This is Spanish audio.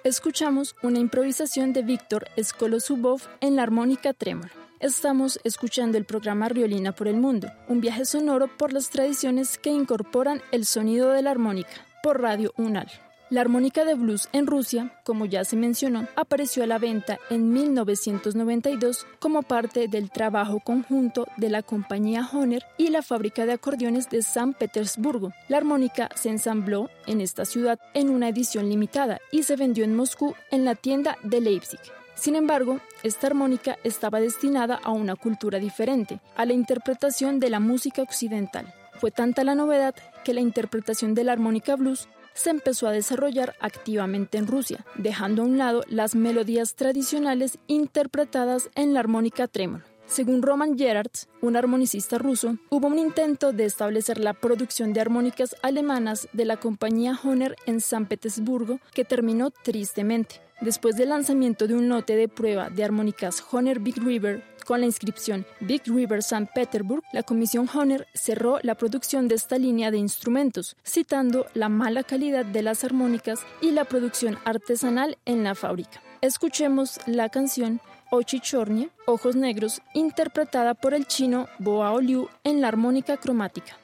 Escuchamos una improvisación de Víctor Skolozubov en la armónica trémola. Estamos escuchando el programa Riolina por el Mundo, un viaje sonoro por las tradiciones que incorporan el sonido de la armónica, por Radio UNAL. La armónica de blues en Rusia, como ya se mencionó, apareció a la venta en 1992 como parte del trabajo conjunto de la compañía Hohner y la fábrica de acordeones de San Petersburgo. La armónica se ensambló en esta ciudad en una edición limitada y se vendió en Moscú en la tienda de Leipzig. Sin embargo, esta armónica estaba destinada a una cultura diferente, a la interpretación de la música occidental. Fue tanta la novedad que la interpretación de la armónica blues se empezó a desarrollar activamente en Rusia, dejando a un lado las melodías tradicionales interpretadas en la armónica trémola. Según Roman Gerhardt, un armonicista ruso, hubo un intento de establecer la producción de armónicas alemanas de la compañía Hohner en San Petersburgo, que terminó tristemente. Después del lanzamiento de un lote de prueba de armónicas Hohner Big River con la inscripción Big River St. Petersburg, la comisión Hohner cerró la producción de esta línea de instrumentos, citando la mala calidad de las armónicas y la producción artesanal en la fábrica. Escuchemos la canción Ochi Chornie, Ojos Negros, interpretada por el chino Boao Liu en la armónica cromática.